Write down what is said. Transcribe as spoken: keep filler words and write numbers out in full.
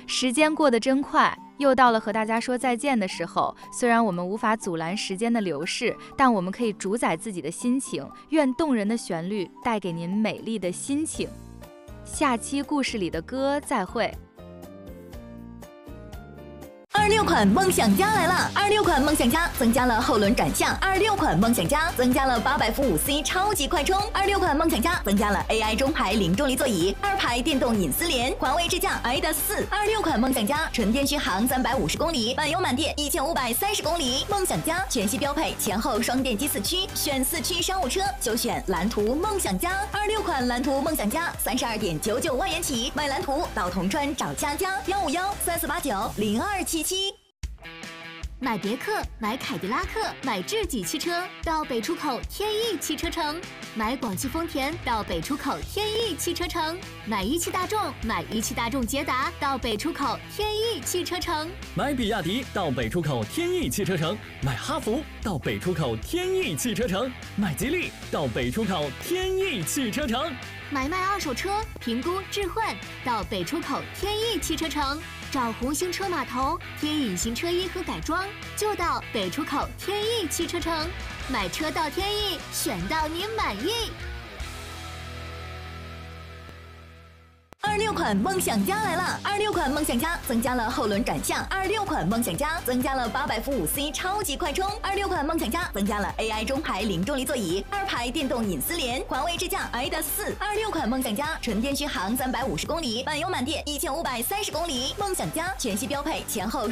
时间过得真快，又到了和大家说再见的时候。虽然我们无法阻拦时间的流逝，但我们可以主宰自己的心情。愿动人的旋律带给您美丽的心情。下期故事里的歌，再会。 二六款梦想家来了！二六款梦想家增加了后轮转向，二六款梦想家增加了八百伏五 C 超级快充，二六款梦想家增加了 A I 中排零重力座椅，二排电动隐私联，华为智驾 I D A S 四。二六款梦想家纯电续航三百五十公里，满油满电一千五百三十公里。梦想家全系标配前后双电机四驱，选四驱商务车就选蓝图梦想家。二六款蓝图梦想家三十二点九九万元起，买蓝图到铜川找佳佳，幺五幺三四八九零二七七。 买别克，买凯迪拉克，买智己汽车到北出口天翼汽车城；买广汽丰田到北出口天翼汽车城；买一汽大众，买一汽大众捷达到北出口天翼汽车城； 买比亚迪到北出口天翼汽车城；买哈弗到北出口天翼汽车城；买吉利到北出口天翼汽车城。 买卖二手车，评估置换到北出口天翼汽车城。找红星车码头贴隐形车衣和改装，就到北出口天翼汽车城。买车到天翼，选到您满意。 二六款梦想家来了！二六款梦想家增加了后轮转向，二六款梦想家增加了八百伏五 C 超级快充，二六款梦想家增加了 A I 中排零重力座椅，二排电动隐私联，华为智驾 I D A S 四。二六款梦想家纯电续航三百五十公里，满油满电一千五百三十公里。梦想家全系标配前后